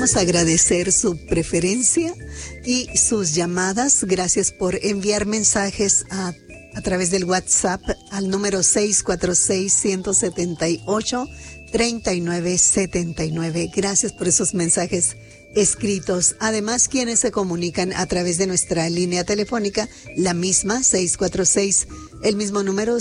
queremos agradecer su preferencia y sus llamadas. Gracias por enviar mensajes a través del WhatsApp al número 646-178-3979. Gracias por esos mensajes escritos. Además, quienes se comunican a través de nuestra línea telefónica, la misma, 646, el mismo número,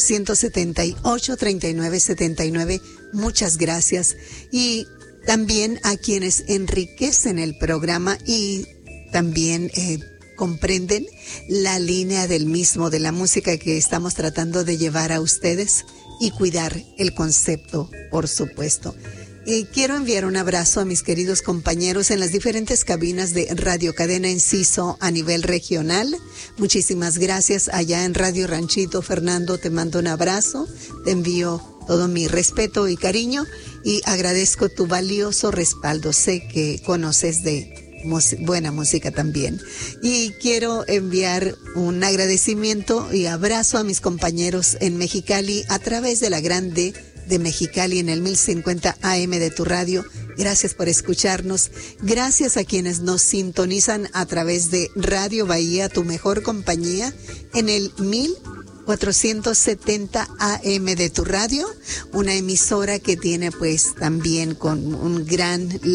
178-3979. Muchas gracias. Y también a quienes enriquecen el programa y también comprenden la línea del mismo, de la música que estamos tratando de llevar a ustedes y cuidar el concepto, por supuesto. Quiero enviar un abrazo a mis queridos compañeros en las diferentes cabinas de Radio Cadena Enciso a nivel regional. Muchísimas gracias allá en Radio Ranchito. Fernando, te mando un abrazo, te envío todo mi respeto y cariño y agradezco tu valioso respaldo. Sé que conoces de buena música también. Y quiero enviar un agradecimiento y abrazo a mis compañeros en Mexicali a través de la Grande de Mexicali en el 1050 AM de tu radio. Gracias por escucharnos. Gracias a quienes nos sintonizan a través de Radio Bahía, tu mejor compañía, en el 1470 AM de tu radio, una emisora que tiene pues también con un gran